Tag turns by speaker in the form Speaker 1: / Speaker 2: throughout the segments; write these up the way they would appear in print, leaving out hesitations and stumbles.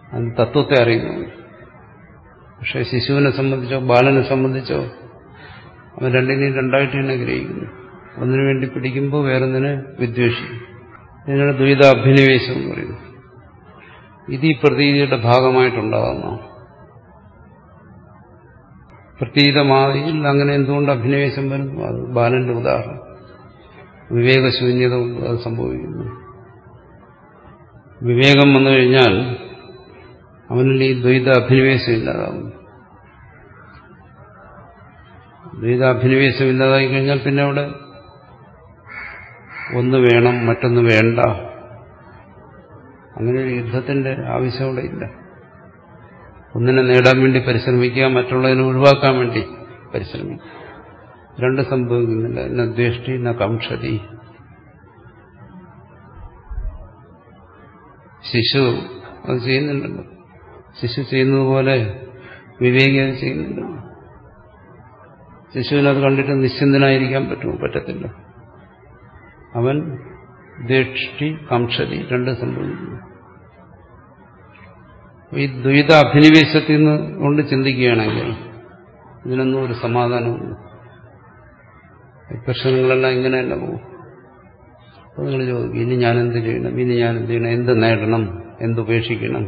Speaker 1: അതിന് തത്വത്തെ അറിയുന്നു. പക്ഷെ ശിശുവിനെ സംബന്ധിച്ചോ ബാലനെ സംബന്ധിച്ചോ അവൻ രണ്ടിനെയും രണ്ടായിട്ട് തന്നെ ഗ്രഹിക്കുന്നു. ഒന്നിനു വേണ്ടി പിടിക്കുമ്പോൾ വേറൊന്നിനെ വിദ്വേഷിക്കും. ഇതിനാണ് ദ്വൈതാഭിനിവേശം എന്ന് പറയുന്നത്. ഇത് ഈ പ്രതീതിയുടെ ഭാഗമായിട്ടുണ്ടാകുന്ന പ്രതീതമാതിയിൽ അങ്ങനെ എന്തുകൊണ്ട് അഭിനിവേശം വരുന്നു? അത് ബാലന്റെ ഉദാഹരണം. വിവേകശൂന്യത കൊണ്ട് അത് സംഭവിക്കുന്നു. വിവേകം വന്നു കഴിഞ്ഞാൽ അവനിൽ ഈ ദ്വൈത അഭിനിവേശം ഇല്ലാതാകുന്നു. ദ്വൈതാഭിനിവേശം ഇല്ലാതായി കഴിഞ്ഞാൽ പിന്നെ അവിടെ ഒന്ന് വേണം മറ്റൊന്ന് വേണ്ട, അങ്ങനെ ഒരു യുദ്ധത്തിന്റെ ആവശ്യം അവിടെ ഇല്ല. ഒന്നിനെ നേടാൻ വേണ്ടി പരിശ്രമിക്കുക, മറ്റുള്ളതിനെ ഒഴിവാക്കാൻ വേണ്ടി പരിശ്രമിക്കുക. രണ്ട് സംഭവിക്കുന്നില്ല. ന ദ്വേഷ്ടി ന കാംക്ഷതി. ശിശു അത് ചെയ്യുന്നുണ്ടല്ലോ. ശിശു ചെയ്യുന്നത് പോലെ വിവേകി അത് ചെയ്യുന്നുണ്ടല്ലോ. ശിശുവിനത് കണ്ടിട്ട് നിശ്ചിന്തനായിരിക്കാൻ പറ്റുമോ? പറ്റത്തില്ല. അവൻ ദ്വേഷ്ടി കാംക്ഷതി രണ്ട് സംഭവിക്കുന്നു. ഈ ദ്വൈത അഭിനിവേശത്തിൽ നിന്ന് കൊണ്ട് ചിന്തിക്കുകയാണെങ്കിൽ ഇതിനൊന്നും ഒരു സമാധാനമില്ല. പ്രശ്നങ്ങളെല്ലാം ഇങ്ങനെയല്ല പോകും. അപ്പോൾ നിങ്ങൾ ചോദിക്കും, ഇനി ഞാനെന്ത് ചെയ്യണം, ഇനി ഞാനെന്ത് ചെയ്യണം, എന്ത് നേടണം, എന്തുപേക്ഷിക്കണം?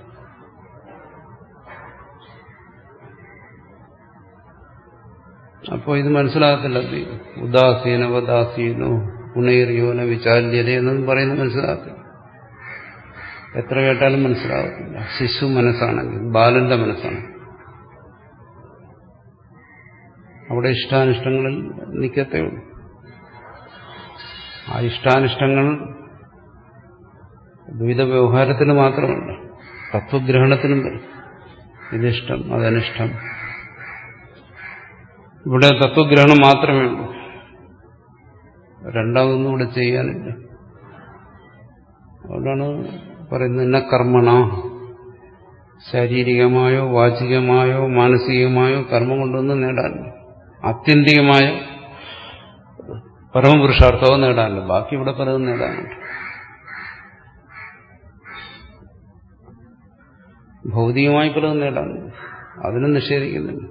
Speaker 1: അപ്പോൾ ഇത് മനസ്സിലാകത്തില്ല. ഉദാസീനവദാസീനോ ഗുണേറിയോന വിചാല്യത എന്നൊന്നും പറയുന്നത് മനസ്സിലാകത്തില്ല. എത്ര കേട്ടാലും മനസ്സിലാകത്തില്ല. ശിശു മനസ്സാണെങ്കിൽ, ബാലന്റെ മനസ്സാണ്. അവിടെ ഇഷ്ടാനിഷ്ടങ്ങളിൽ നിൽക്കത്തേ ഉള്ളൂ. ആ ഇഷ്ടാനിഷ്ടങ്ങൾ ദ്വൈത വ്യവഹാരത്തിന് മാത്രമല്ല, തത്വഗ്രഹണത്തിനും വരും. ഇതിഷ്ടം അതനിഷ്ടം. ഇവിടെ തത്വഗ്രഹണം മാത്രമേ ഉള്ളൂ. രണ്ടാമതൊന്നും ഇവിടെ ചെയ്യാനില്ല. അതുകൊണ്ടാണ് പറയുന്നത് ഇന്ന കർമ്മണ, ശാരീരികമായോ വാചികമായോ മാനസികമായോ കർമ്മം കൊണ്ടൊന്നും നേടാനില്ല. ആത്യന്തികമായ പരമപുരുഷാർത്ഥവും നേടാനില്ല. ബാക്കി ഇവിടെ പലതും നേടാനുണ്ട്. ഭൗതികമായി പലതും നേടാനുണ്ട്. അതിനും നിഷേധിക്കുന്നില്ല.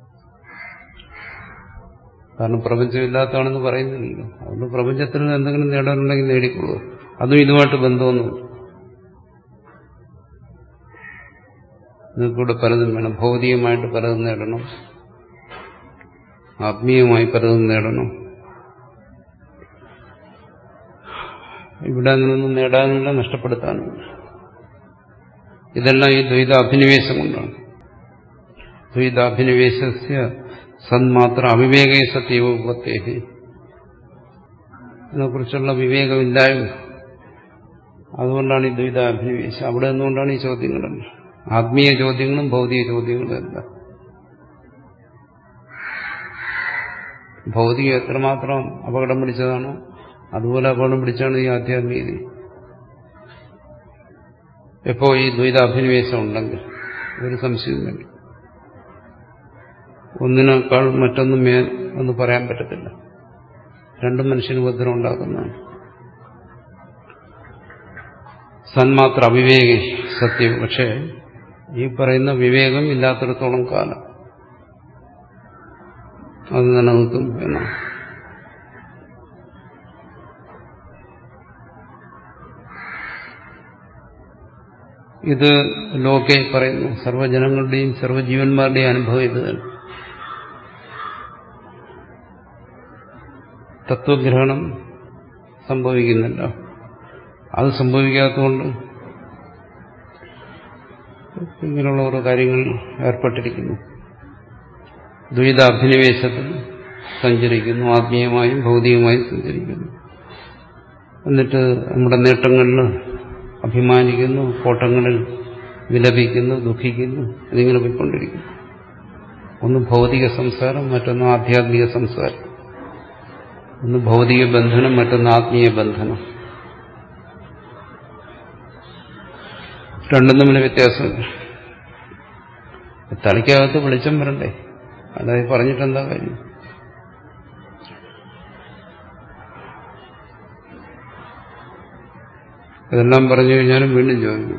Speaker 1: കാരണം പ്രപഞ്ചമില്ലാത്തതാണെന്ന് പറയുന്നില്ലല്ലോ. അതുകൊണ്ട് പ്രപഞ്ചത്തിൽ എന്തെങ്കിലും നേടാനുണ്ടെങ്കിൽ നേടിക്കൊള്ളൂ. അതും ഇതുമായിട്ട് ബന്ധമൊന്നുമില്ല. നിങ്ങൾക്കിവിടെ പലതും വേണം. ഭൗതികമായിട്ട് പലതും നേടണം, ആത്മീയമായി പലതും നേടണം. ഇവിടെ അങ്ങനെയൊന്നും നേടാനില്ല, നഷ്ടപ്പെടുത്താനില്ല. ഇതെല്ലാം ഈ ദ്വൈതാഭിനിവേശം കൊണ്ടാണ്. ദ്വൈതാഭിനിവേശസ്യ സന്മാത്ര അവിവേകേ സത്യവുപത്തേഹി. അതിനെക്കുറിച്ചുള്ള വിവേകമില്ലായ്മ. അതുകൊണ്ടാണ് ഈ ദ്വൈതാഭിനിവേശം. അവിടെ നിന്നുകൊണ്ടാണ് ഈ ചോദ്യങ്ങളെല്ലാം, ആത്മീയ ചോദ്യങ്ങളും ഭൗതിക ചോദ്യങ്ങളും എല്ലാം. ഭൗതികം എത്രമാത്രം അപകടം പിടിച്ചതാണോ അതുപോലെ അപകടം പിടിച്ചാണ് ഈ ആധ്യാത്മികത. എപ്പോ ഈ ദ്വൈതാഭിനിവേശം ഉണ്ടെങ്കിൽ ഒരു സംശയം വേണ്ട. ഒന്നിനേക്കാൾ മറ്റൊന്നും മേൽ എന്ന് പറയാൻ പറ്റത്തില്ല. രണ്ടും മനുഷ്യന് ഉപദ്രവം ഉണ്ടാക്കുന്നതാണ്. സന്മാത്ര അവിവേകി സത്യം. പക്ഷേ ഈ പറയുന്ന വിവേകം ഇല്ലാത്തിടത്തോളം കാലം അത് നിലനിൽക്കും എന്നാണ്. ഇത് ലോകെ പറയുന്നു. സർവ്വജനങ്ങളുടെയും സർവ്വജീവന്മാരുടെയും അനുഭവം ഇത് തന്നെ. തത്വഗ്രഹണം സംഭവിക്കുന്നില്ല. അത് സംഭവിക്കാത്തതുകൊണ്ട് ഇങ്ങനെയുള്ള ഓരോ കാര്യങ്ങൾ ഏർപ്പെട്ടിരിക്കുന്നു. ദ്വൈതാഭിനിവേശത്തിൽ സഞ്ചരിക്കുന്നു, ആത്മീയമായും ഭൗതികമായും സഞ്ചരിക്കുന്നു. എന്നിട്ട് നമ്മുടെ നേട്ടങ്ങളിൽ അഭിമാനിക്കുന്നു, കോട്ടങ്ങളിൽ വിലപിക്കുന്നു, ദുഃഖിക്കുന്നു. ഇതിങ്ങനെ പോയിക്കൊണ്ടിരിക്കുന്നു. ഒന്ന് ഭൗതിക സംസാരം, മറ്റൊന്ന് ആധ്യാത്മിക സംസാരം. ഒന്ന് ഭൗതിക ബന്ധനം, മറ്റൊന്ന് ആത്മീയ ബന്ധനം. രണ്ടും തമ്മിൽ വ്യത്യാസമില്ല. തലയ്ക്കകത്ത് വെളിച്ചം വരണ്ടേ? അതായത് പറഞ്ഞിട്ടെന്താ കാര്യം? ഇതെല്ലാം പറഞ്ഞു കഴിഞ്ഞാലും വീണ്ടും ചോദിക്കും,